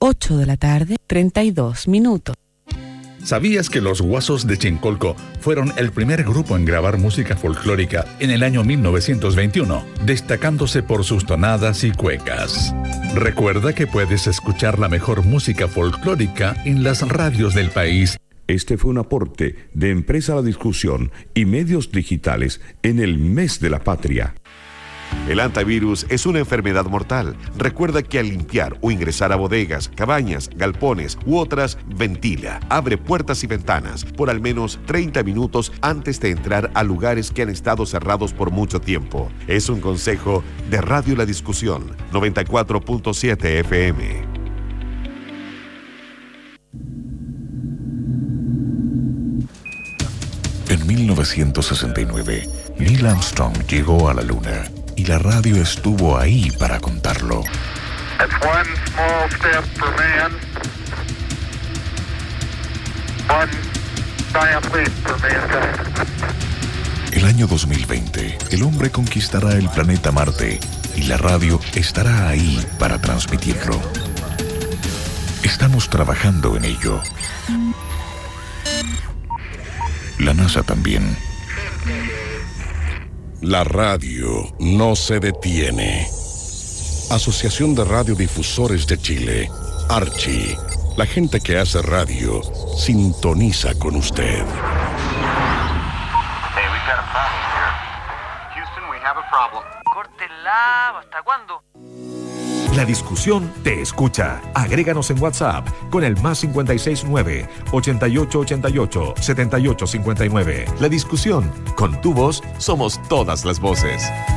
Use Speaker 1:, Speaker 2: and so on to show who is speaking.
Speaker 1: 8 de la tarde, 32 minutos.
Speaker 2: ¿Sabías que los Guasos de Chincolco fueron el primer grupo en grabar música folclórica en el año 1921, destacándose por sus tonadas y cuecas? Recuerda que puedes escuchar la mejor música folclórica en las radios del país.
Speaker 3: Este fue un aporte de Empresa La Discusión y Medios Digitales en el Mes de la Patria.
Speaker 4: El antivirus es una enfermedad mortal. Recuerda que al limpiar o ingresar a bodegas, cabañas, galpones u otras, ventila, abre puertas y ventanas por al menos 30 minutos antes de entrar a lugares que han estado cerrados por mucho tiempo. Es un consejo de Radio La Discusión, 94.7 FM.
Speaker 5: En 1969, Neil Armstrong llegó a la Luna y la radio estuvo ahí para contarlo.
Speaker 6: That's one small step for man, one giant leap for mankind.
Speaker 5: El año 2020, el hombre conquistará el planeta Marte y la radio estará ahí para transmitirlo. Estamos trabajando en ello. La NASA también.
Speaker 7: La radio no se detiene. Asociación de Radiodifusores de Chile, Archi. La gente que hace radio sintoniza con usted.
Speaker 8: Hey, we've got a problem here. Houston, we have a problem.
Speaker 9: Córtenla, ¿hasta cuándo?
Speaker 10: La Discusión te escucha. Agréganos en WhatsApp con el +569 8888 7859. La Discusión, con tu voz somos todas las voces.